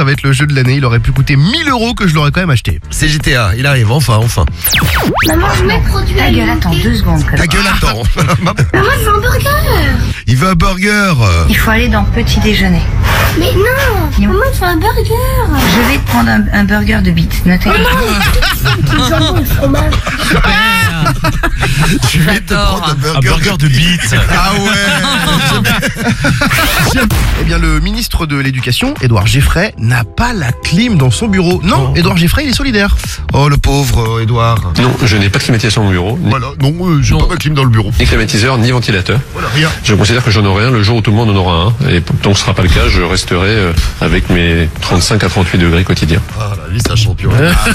va être le jeu de l'année. Il aurait pu coûter 1000 € que je l'aurais quand même acheté. C'est GTA, il arrive, enfin. Maman, je mets produit Ta gueule, attends 2 secondes. Ta gueule, attends. Maman, je veux un burger. Il veut un burger. Il faut aller dans petit déjeuner. Mais non, maman, je veux un burger. Je vais te prendre un burger de bite. Notez. Du jambon et fromage. Je vais te prendre Un burger de bite. Ah ouais. Eh bien, le ministre de l'Éducation, Édouard Geffray, n'a pas la clim dans son bureau. Non, Édouard Geffray, il est solidaire. Oh, le pauvre Édouard. Non, je n'ai pas de climatisation dans mon bureau, Voilà, non, j'ai pas ma clim dans le bureau. ni climatiseur, ni ventilateur. Voilà, rien. Je considère que j'en aurai un le jour où tout le monde en aura un. Et tant que ce sera pas le cas, je resterai avec mes 35 à 38 degrés quotidiens. Ah, la vie, c'est un champion.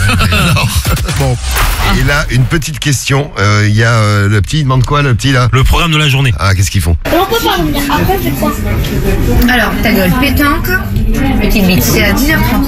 Bon. Et là, une petite question. Il y a le petit, il demande quoi, le petit là? Le programme de la journée. Ah, qu'est-ce qu'ils font? Et on peut pas revenir. Après, je crois. Alors, ta gueule, pétanque, petite bite. C'est à 10h30.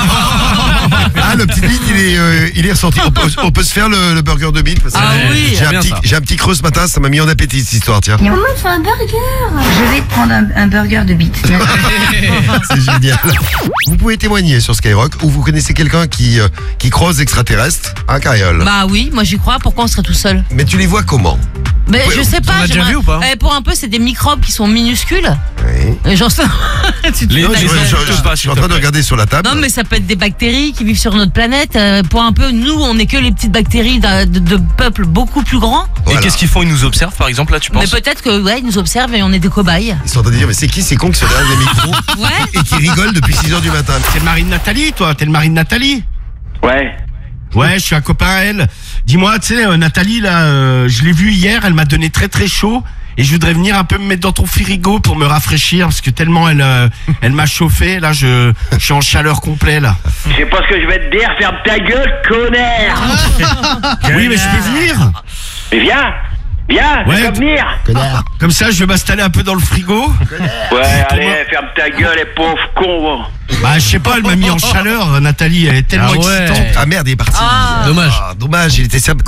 Ah, le petit bite, il est ressorti. On peut se faire le burger de bite parce que oui, j'ai un petit creux ce matin, ça m'a mis en appétit cette histoire, tiens. Maman, je veux un burger. Je vais te prendre un burger de bite. C'est génial. Vous pouvez témoigner sur Skyrock ou vous connaissez quelqu'un qui croise extraterrestres, hein, Cariole? Bah oui, moi j'y crois. Pourquoi on serait tout seul? Mais tu les vois comment? Mais je sais pas. as déjà j'aimerais- vu ou pas Pour un peu, c'est des microbes qui sont minuscules. Oui. Genre ça. Tu te Les- fous Non, de la je gueule. suis en train de regarder sur la table. Non, mais ça peut être des bactéries qui vivent sur notre planète. Pour un peu, nous, on n'est que les petites bactéries de peuples beaucoup plus grands. Voilà. Et qu'est-ce qu'ils font? Ils nous observent par exemple là, tu Mais penses? peut-être que ouais, ils nous observent et on est des cobayes. Ils sont en train de dire, mais c'est qui ces cons qui sont derrière les micros Ouais. et qui rigolent depuis 6h du matin? T'es le mari de Nathalie, toi? T'es le mari de Nathalie? Ouais. Ouais, je suis un copain à elle. Dis-moi, tu sais, Nathalie, là, je l'ai vue hier, elle m'a donné très très chaud. Et je voudrais venir un peu me mettre dans ton frigo pour me rafraîchir, parce que tellement elle m'a chauffé, là, je suis en chaleur complet, là. Je sais pas ce que je vais te dire, ferme ta gueule, connard. Oui, mais je peux venir? Mais viens, Ouais. c'est comme venir. Comme ça, je vais m'installer un peu dans le frigo. Ouais, allez, ferme ta gueule, et pauvre con. Bah, je sais pas, elle m'a mis en chaleur, Nathalie, elle est tellement excitante. Ah merde, il est parti. Dommage. Ah, dommage, il était ça.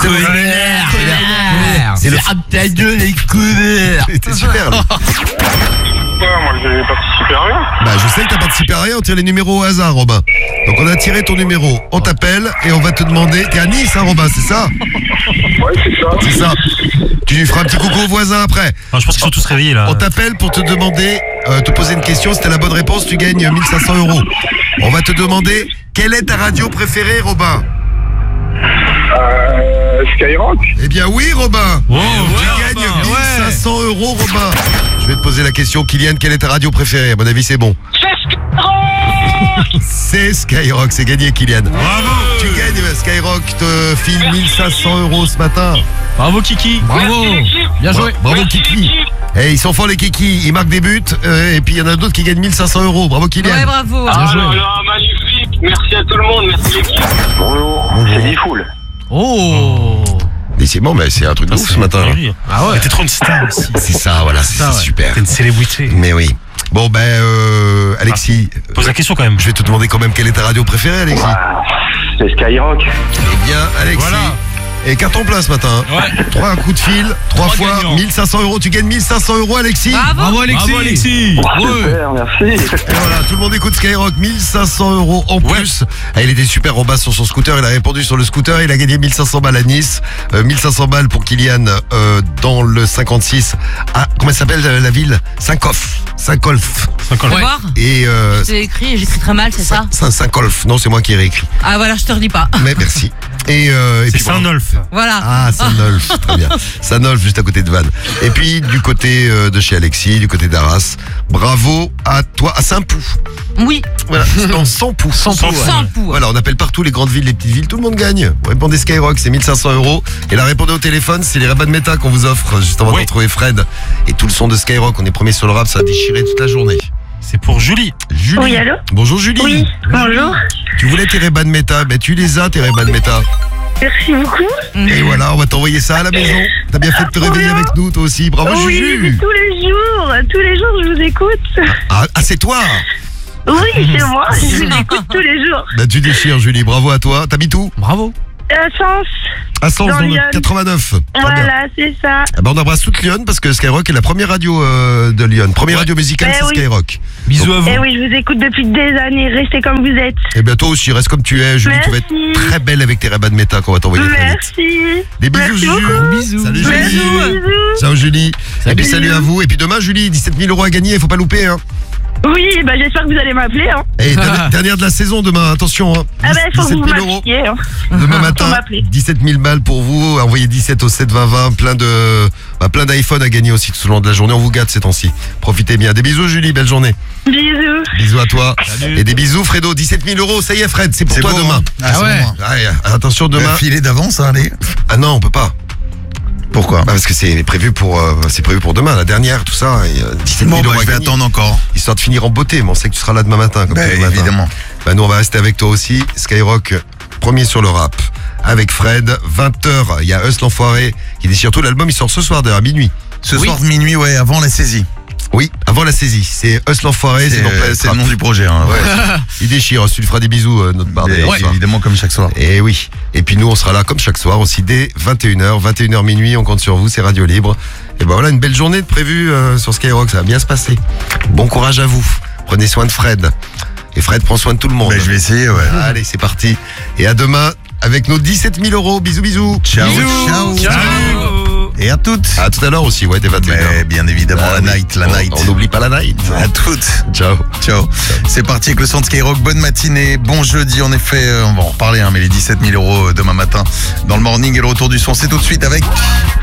C'est le Ta gueule, les connards. C'était super, lui. Moi, je n'ai participé à rien. Bah, je sais que t'as participé à rien, on tire les numéros au hasard, Robin. Donc, on a tiré ton numéro, on t'appelle et on va te demander. T'es à Nice, hein, Robin, c'est ça? Ouais, c'est ça. C'est ça. Tu lui feras un petit coucou aux voisins après. Non, je pense qu'ils sont tous réveillés là. On t'appelle pour te demander, te poser une question. Si t'as la bonne réponse, tu gagnes 1500 €. On va te demander, quelle est ta radio préférée, Robin? Skyrock. Eh bien oui, Robin. Wow, Tu gagnes 1500 €, Robin. Je vais te poser la question, Kylian, quelle est ta radio préférée? À mon avis, c'est bon. C'est Skyrock, c'est gagné, Kylian. Bravo. Tu gagnes, Skyrock te file 1500 € ce matin. Bravo Kiki. Bravo. Bien joué. Bravo, Kiki. Et ils sont forts, les Kiki. Ils marquent des buts. Et puis, il y en a d'autres qui gagnent 1500 €. Bravo, Kylian. Ouais, bravo. Magnifique. Merci à tout le monde, merci l'équipe. Bonjour, c'est Difool. Oh. Décidément, mais c'est un truc de ouf ce matin. Ah ouais. Mais t'es trop une star aussi. C'est ça, voilà, c'est ouais. super. T'es une célébrité. Mais oui. Bon, Alexis, Pose la question quand même. je vais te demander quand même quelle est ta radio préférée, Alexis. C'est Skyrock. Eh bien, Alexis. Voilà. Et carton plein ce matin. Ouais. 3 coups de fil, 3 Trois fois gagnants. 1500 €. Tu gagnes 1500 €, Alexis. Bravo. Alexis. Bravo Alexis. Super, merci. Et voilà, tout le monde écoute Skyrock, 1500 € en plus. Ah, il était super Robin sur son scooter, il a répondu sur le scooter, il a gagné 1500 balles à Nice, 1500 balles pour Kylian dans le 56. Ah, comment ça s'appelle la ville? Saint-Colf. Saint-Colf. Au revoir. Et J'écris très mal, c'est ça? Saint-Colf. Non, c'est moi qui ai réécrit. Ah voilà, je te redis pas. Mais merci. Et C'est puis voilà. Saint-Nolf. Voilà. Ah, Saint-Nolf, très bien. Saint-Nolf, juste à côté de Vannes. Et puis, du côté de chez Alexis, du côté d'Arras, bravo à toi, à Saint-Pou. Oui. Voilà, non, sans Pou. Sans Pou, ouais. Sans pou. Voilà, on appelle partout les grandes villes, les petites villes, tout le monde gagne. Vous répondez Skyrock, c'est 1500 €. Et la répondez au téléphone, c'est les rabats de méta qu'on vous offre juste avant de Oui. retrouver Fred. Et tout le son de Skyrock, on est premier sur le rap, ça a déchiré toute la journée. C'est pour Julie. Julie. Oui, allô? Bonjour Julie. Oui, bonjour. Tu voulais tes rabats de méta, ben tu les as tes rabats de méta. Merci beaucoup. Et voilà, on va t'envoyer ça à la maison. T'as bien fait de te réveiller bien. avec nous, toi aussi. Bravo Oui, Juju. tous les jours, je vous écoute. Ah, c'est toi. Oui, c'est moi, je vous écoute tous les jours. Bah, tu déchires Julie, bravo à toi. T'habites où? Bravo. Sens. À Sens, Dans dans le Lyon. 89. Très bien. Voilà, c'est ça. Ah bah, on embrasse toute Lyon parce que Skyrock est la première radio de Lyon. Première radio musicale, c'est oui. Skyrock. Bisous à vous. Eh oui, je vous écoute depuis des années. Restez comme vous êtes. Et bien toi aussi, reste comme tu es. Julie, tu vas être Merci. très belle avec tes rabats de méta qu'on va t'envoyer très vite. Merci. Des bisous, Merci Juju. beaucoup. Bisous. Salut, Merci, Julie. bisous. Ciao, Julie. Et puis Salut. salut à vous. Et puis demain, Julie, 17 000 € à gagner. Il faut pas louper. Hein. Oui, bah j'espère que vous allez m'appeler. Hein. Et dernière de la saison demain. Attention. Hein. Ah bah, il faut que 17 vous 000 €. m'appliquiez. Hein. Demain matin, Faut m'appeler. 17 000 balles pour vous. Envoyez 17 au 7 20 20. Plein d'iPhone à gagner aussi tout au long de la journée. On vous gâte ces temps-ci. Profitez bien. Des bisous, Julie. Belle journée. Bisous. Bisous à toi. Et des bisous, Fredo. 17 000 €. Ça y est, Fred. C'est pour toi beau, demain. hein. Ah ouais. Ouais, attention demain. Filet d'avance, hein, allez. Ah non, on peut pas. Pourquoi Bah parce que c'est prévu pour demain, la dernière, tout ça. Et, 17 000 Bon, € bah, à je vais gagner, attendre encore. histoire de finir en beauté. Mais on sait que tu seras là demain matin, comme Bah, tous les matins. évidemment. Bah, nous, on va rester avec toi aussi. Skyrock, premier sur le rap. Avec Fred, 20h, il y a Us l'Enfoiré qui déchire tout. L'album, il sort ce soir, d'ailleurs, à minuit. Ce soir de minuit, ouais, avant la saisie. Oui, avant la saisie. C'est Us l'Enfoiré, c'est dans Planète C'est le Rap. nom du projet. Hein. Ouais, il déchire. Tu lui feras des bisous, notre part. Et d'ailleurs, ce soir. évidemment, comme chaque soir. Et oui. Et puis nous, on sera là comme chaque soir aussi dès 21h minuit. On compte sur vous, c'est Radio Libre. Et ben voilà, une belle journée de prévue sur Skyrock. Ça va bien se passer. Bon courage à vous. Prenez soin de Fred. Et Fred prend soin de tout le monde. Bah, je vais essayer, ouais. Allez, c'est parti. Et à demain avec nos 17 000 €. Bisous, bisous. Ciao, ciao. Et à toutes. À tout à l'heure aussi, ouais, dès 21h. Mais bien évidemment, la night, la night. On n'oublie pas la night. À toutes. Ciao. Ciao. C'est parti avec le son de Skyrock. Bonne matinée, bon jeudi. En effet, on va en reparler, hein, mais les 17 000 € demain matin dans le morning et le retour du son, c'est tout de suite avec